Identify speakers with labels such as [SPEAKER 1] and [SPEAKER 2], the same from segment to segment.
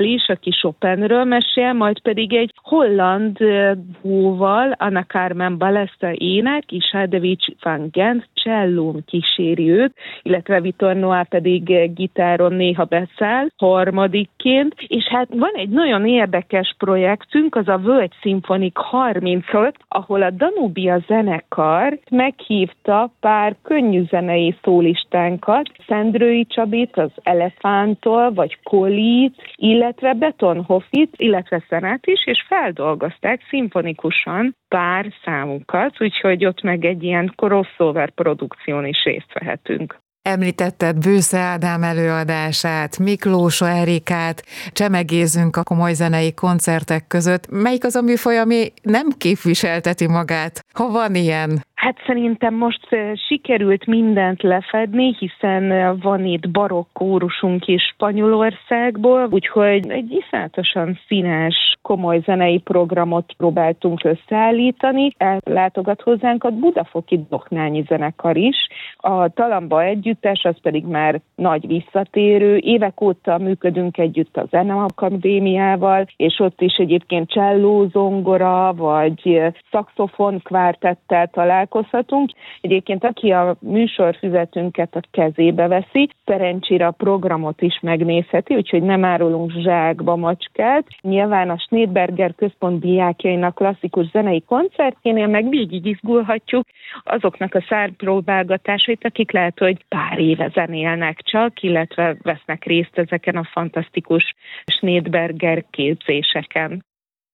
[SPEAKER 1] is, aki Chopinről mesél, majd pedig egy holland duóval, Anna Carmen Balesta ének, és Hadewig van Gent csellón kíséri őt, illetve Vitor Noah pedig gitáron néha beszáll harmadikként, és hát van egy nagyon érdekes projektünk, az a World Symphonic 35, ahol a Danubia zenekar meghívta pár könnyűzenei szólistánkat, Szendrői Csabit, az Elefánttól, vagy Kolit, illetve Betonhoffit, illetve Szenát is, és feldolgozták szimfonikusan pár számukat, úgyhogy ott meg egy ilyen crossover produkción is részt vehetünk.
[SPEAKER 2] Említetted Bősze Ádám előadását, Miklós Erikát, csemegézünk a komoly zenei koncertek között. Melyik az a műfaj, ami nem képviselteti magát? Ha van ilyen?
[SPEAKER 1] Hát szerintem most sikerült mindent lefedni, hiszen van itt barokk kórusunk is Spanyolországból, úgyhogy egy iszonyatosan színes, komoly zenei programot próbáltunk összeállítani. Ellátogat hozzánk a budafoki Doknányi zenekar is. A Talamba együttes, az pedig már nagy visszatérő. Évek óta működünk együtt a Zeneakadémiával, és ott is egyébként cselló, zongora, vagy szaxofon kvártettel találkozhatunk. Egyébként aki a műsorfüzetünket a kezébe veszi, szerencsére a programot is megnézheti, úgyhogy nem árulunk zsákba macskát. Nyilván a Schneidberger Központ diákjainak klasszikus zenei koncertjénél meg végig izgulhatjuk azoknak a szárpróbálgatásait, akik lehet, hogy pár éve zenélnek csak, illetve vesznek részt ezeken a fantasztikus Schneidberger képzéseken.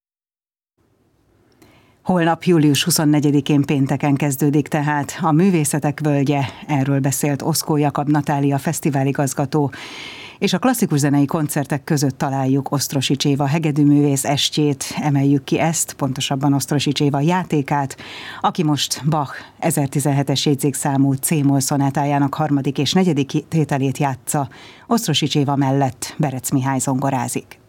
[SPEAKER 3] Holnap július 24-én pénteken kezdődik tehát a Művészetek Völgye, erről beszélt Oszkó Jakab Natália fesztiváligazgató, és a klasszikus zenei koncertek között találjuk Osztrosics Éva hegedűművész estjét, emeljük ki ezt, pontosabban Osztrosics Éva játékát, aki most Bach 1017-es jegyzékszámú C-moll szonátájának 3. és 4. tételét játsza, Osztrosics Éva mellett Berec Mihály zongorázik.